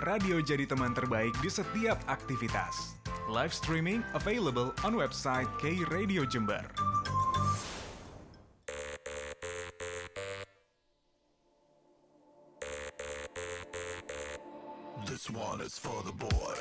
radio jadi teman terbaik di setiap aktivitas. Live streaming available on website K Radio Jember. This one is for the boy.